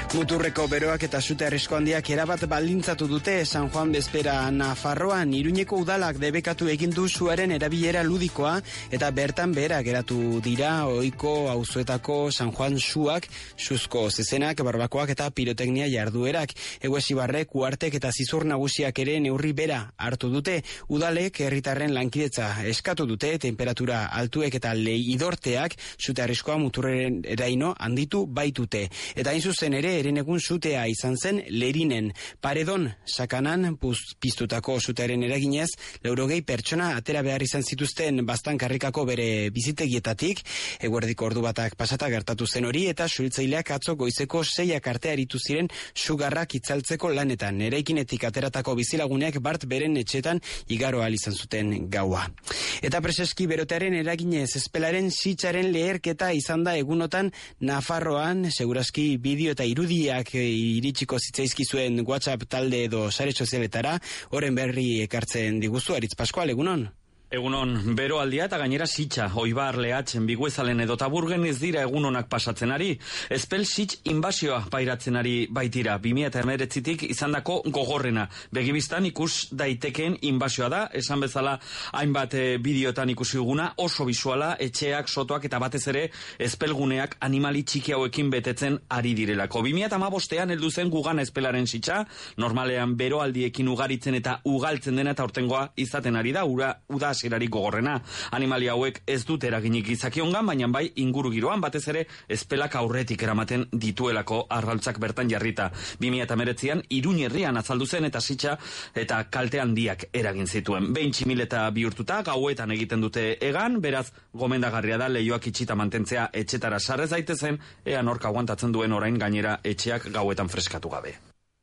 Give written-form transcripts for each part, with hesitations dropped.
Muturreko beroak eta sute arrisko handiak erabat baldintzatu dute San Juan bezpera Nafarroan. Iruñeko udalak debekatu egin du suaren erabilera ludikoa eta bertan behera geratu dira ohiko auzoetako San Juan suak, suzko zezenak, barbakoak eta piroteknia jarduerak. Eguesibarrek, Uartek eta Zizur nagusiak ere neurri bera hartu dute. Udalek herritarren lankidetza eskatu dute, temperatura altuek eta leidorteak sute arriskoa muturren eraino handitu baitute. Eta hain zuzen ere herenegun sutea izan zen Lerinen. Paredon sakanan piztutako sutearen eraginez, 80 pertsona atera behar izan zituzten Baztankarrikako bere bizitegietatik. Eguerdiko ordu batak pasata gertatu zen hori eta suhiltzaileak atzo goizeko 6 arte aritu ziren sugarrak itzaltzeko lanetan. Eraikinetik ateratako bizilaguneak bart beren etxetan igaro ahal izan zuten gaua. Eta preseski berotearen eraginez espelaren sitzaren leherketa izan da egunotan Nafarroan, segurazki bideo eta irudiak iritsiko zitzaizkizuen WhatsApp talde edo sare sozialetara, horren berri ekartzen diguzu, Aritz Pascual, egunon? Egunon, beroaldia eta gainera sitxa, Oibar, Lehatzen, Biguezalen edo Taburgen ez dira egunonak pasatzen ari. Espel sitx inbasioa pairatzen ari baitira, 2019tik izandako gogorrena. Begibistan ikus daitekeen inbasioa da, esan bezala hainbat bideotan ikusi duguna, oso bisuala, etxeak, sotoak eta batez ere espelguneak animali txiki hauekin betetzen ari direlako. 2015ean heldu zen gugan espelaren sitxa, normalean beroaldiekin ugaritzen eta ugaltzen dena eta hortengoa izaten ari da, uda hasierari gogorrena. Animali hauek ez dut eraginik izakiongan, baina bai inguru giroan batez ere espelak aurretik eramaten dituelako arrautzak bertan jarrita. 2019an Iruñe herrian azaldu zen eta sitxa eta kalte handiak eragin zituen. Behin tximileta bihurtuta gauetan egiten dute egan, beraz gomendagarria da leihoak itxita mantentzea etxetara sarrez daitezen, ea nork aguantatzen duen orain gainera etxeak gauetan freskatu gabe.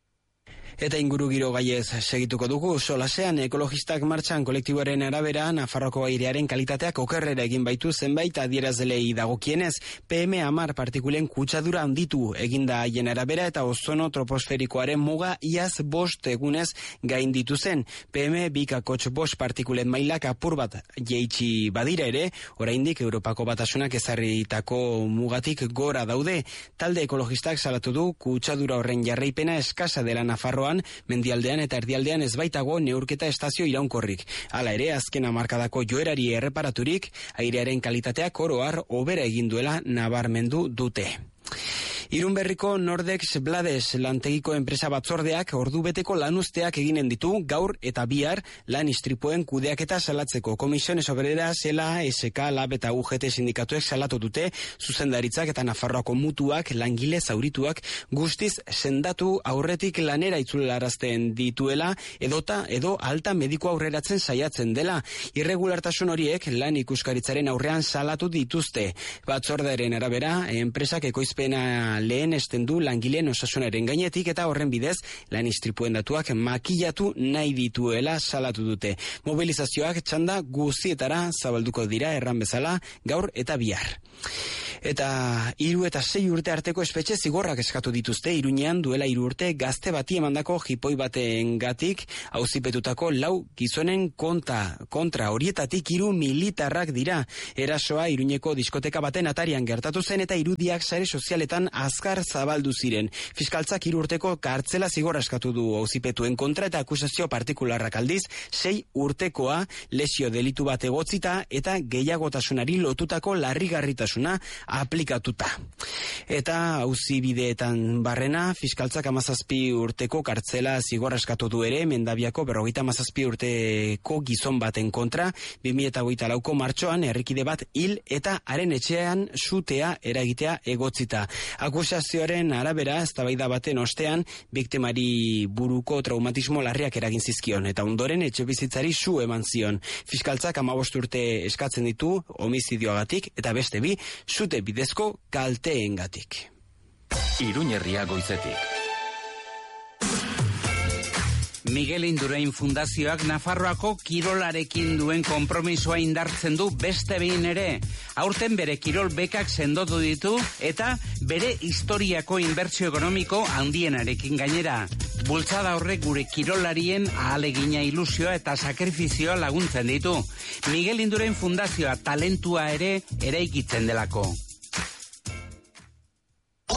Eta inguru giro gaiez segituko dugu, solasean ekologistak martxan kolektiboaren arabera Nafarroko airearen kalitateak okerrera egin baitu zenbait adierazlei dagokienez, PM10 partikulen kutsadura handitu eginda haien arabera eta ozono troposferikoaren muga iaz 5 egunez gainditu zen. PM2,5 partikulen mailak apur bat jeitsi badira ere, oraindik Europako Batasunak ezarritako mugatik gora daude. Talde ekologistak salatu du kutsadura horren jarraipena eskasa dela Nafarroa, mendialdean eta erdialdean ez baitago neurketa estazio iraunkorrik. Hala ere, azken hamarkadako joerari erreparaturik, airearen kalitateak oro har hobera egin duela nabarmendu dute. Irunberriko Nordex Blades lantegiko enpresa batzordeak ordubeteko lanuzteak eginen ditu gaur eta bihar lan istripuen kudeaketa salatzeko. Komisiones Obreras, ELA, SK, LAB eta UGT sindikatuek salatu dute zuzendaritzak eta Nafarroako mutuak langile zaurituak guztiz sendatu aurretik lanera itzularazten dituela edo alta mediku aurreratzen saiatzen dela. Irregulartasun horiek lan ikuskaritzaren aurrean salatu dituzte. Batzordearen arabera, enpresak ekoizpena lehen esten du langileen osasunaren gainetik eta horren bidez lan istripuen datuak makillatu nahi dituela salatu dute. Mobilizazioak txanda guztietara zabalduko dira erran bezala gaur eta bihar. Eta 3 eta 6 urte arteko espetxe zigorrak eskatu dituzte Iruñean duela 3 urte gazte bati emandako jipoi batengatik auzipetutako 4 gizonen kontra horietatik 3 militarrak dira. Erasoa Iruñeko diskoteka baten atarian gertatu zen eta irudiak sare sozialetan azkar zabaldu ziren. Fiskaltzak 3 urteko kartzela zigorra eskatu du auzipetuen kontra eta akusazio partikularrak aldiz 6 urtekoa lesio delitu bat egotzita eta gehiagotasunari lotutako larrigarritasuna aplikatuta. Eta auzibideetan barrena, fiskaltzak 17 urteko kartzela zigorra eskatu du ere, Mendabiako 57 urteko gizon baten kontra, 2024ko martxoan herrikide bat hil eta haren etxean sutea eragitea egotzita. Akusazioaren arabera, eztabaida baten ostean, biktimari buruko traumatismo larriak eragin zizkion, eta ondoren etxebizitzari su eman zion. Fiskaltzak 15 urte eskatzen ditu homizidioagatik eta beste 2 sute bidezko kalteengatik. Iruñerria goizetik. Miguel Indurain Fundazioak Nafarroako kirolarekin duen konpromisoa indartzen du beste behin ere. Aurten bere kirol bekak sendotu ditu eta bere historiako inbertsio ekonomiko handienarekin gainera. Bultzada horrek gure kirolarien ahalegina, ilusioa eta sakrifizioa laguntzen ditu. Miguel Indurain Fundazioa talentua ere eraikitzen delako.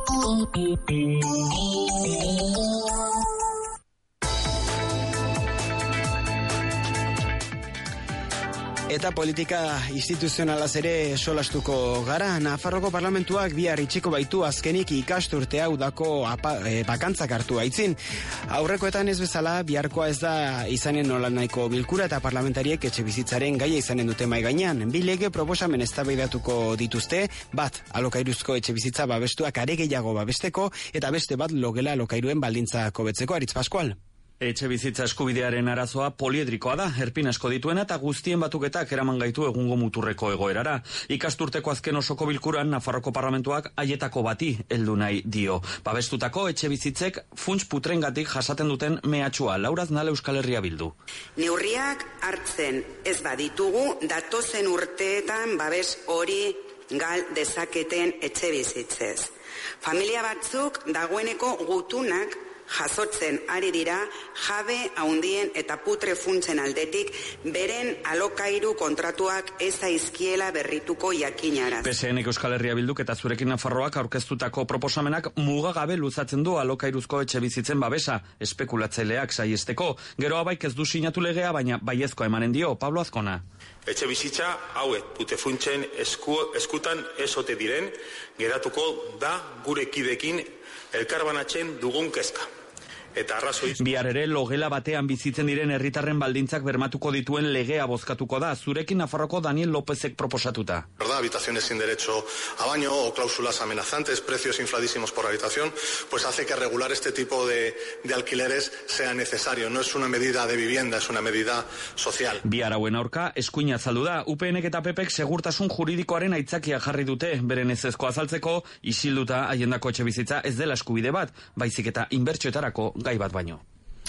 Eta politika instituzionalaz ere solastuko gara. Nafarroko parlamentuak bihar itxiko baitu azkenik ikasturte hau dako bakantzak hartu aitzin. Aurrekoetan ez bezala, biharkoa ez da izanen nolanahiko bilkura eta parlamentariek etxe bizitzaren gaia izanen dute mai gainean. Bi lege proposamen eztabaidatuko dituzte, bat alokairuzko etxe bizitza babestuak are gehiago babesteko eta beste bat logela alokairuen baldintza hobetzeko. Aritz Pascual. Etxe bizitza eskubidearen arazoa poliedrikoa da, erpin asko dituena eta guztien batuketak eraman gaitu egungo muturreko egoerara. Ikasturteko azken osoko bilkuran Nafarroko parlamentuak haietako bati heldu nahi dio. Babestutako etxe bizitzek funts putrengatik jasaten duten mehatxua. Laura Aznal, Euskal Herria Bildu. Neurriak hartzen ez baditugu datozen urteetan babes hori gal dezaketen etxe bizitzez. Familia batzuk dagoeneko gutunak jasotzen ari dira jabe haundien eta putre funtsen aldetik beren alokairu kontratuak ez zaizkiela berrituko jakinaraz. PSNek Euskal Herria Bilduk eta Zurekin Nafarroak aurkeztutako proposamenak mugagabe luzatzen du alokairuzko etxe bizitzen babesa, espekulatzaileak saiesteko. Gero abaik ez du sinatu legea, baina baiezkoa emanen dio. Pablo Azkona. Etxe bizitza hauek putefuntzen eskutan ez ote diren, geratuko da gure kidekin elkarbanatzen dugun kezka. Eta arrazoi. Bihar ere logela batean bizitzen diren herritarren baldintzak bermatuko dituen legea bozkatuko da. Zurekin Nafarroko Daniel Lópezek proposatuta. Habitaciones sin derecho a baño o cláusulas amenazantes, precios infladísimos por habitación, pues hace que regular este tipo de alquileres sea necesario. No es una medida de vivienda, es una medida social. Bihar hauen aurka eskuina azaldu da. UPNek eta PPek segurtasun juridikoaren aitzakia jarri dute. Beren ezezko azaltzeko, isilduta haiendako etxe bizitza ez dela eskubide bat, baizik eta inbertsioetarako gai bat baino.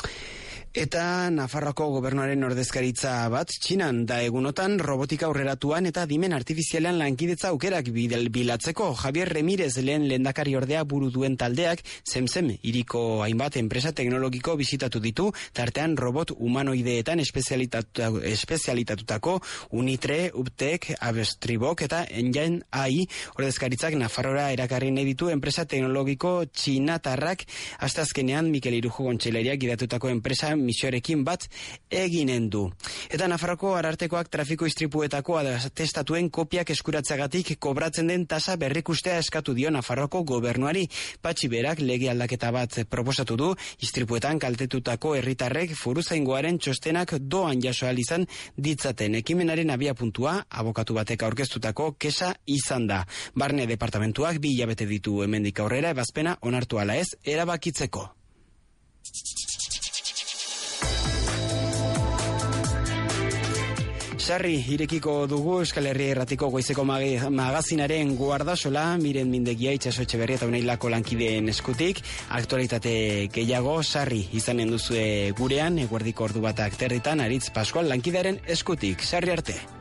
Eta Nafarroako gobernuaren ordezkaritza bat Txinan da egunotan robotika aurreratuan eta dimen artifizialean lankidetza aukerak bilatzeko. Javier Remírez lehen lehendakari ordea buru duen taldeak Zemzem hiriko hainbat enpresa teknologiko bisitatu ditu, tartean robot humanoideetan espezialitatutako Unitre, Uptek, Abestribok eta Engine AI ordezkaritzak Nafarrora erakarri nahi ditu enpresa teknologiko txinatarrak. Asteazkenean Mikel Irujo Gontxeleriak gidatutako enpresa misioarekin bat eginen du. Eta Nafarroko arartekoak trafiko istripuetako atestatuen kopiak eskuratzeagatik kobratzen den tasa berrikustea eskatu dio Nafarroko gobernuari. Patxi berak lege aldaketa bat proposatu du, istripuetan kaltetutako herritarrek foruzaingoaren txostenak doan jaso ahal izan ditzaten. Ekimenaren abiapuntua abokatu batek aurkeztutako kexa izan da. Barne departamentuak 2 hilabete ditu hemendik aurrera ebazpena onartu ala ez erabakitzeko. Sarri irekiko dugu Euskal Herria Irratiko goizeko magazinaren guardasola, Miren Mindegia, Itxaso Etxeberria eta Unailako lankideen eskutik. Aktualitate gehiago Sarri izanen duzue gurean, eguerdiko ordu batak terditan, Aritz Pascual lankidearen eskutik. Sarri arte.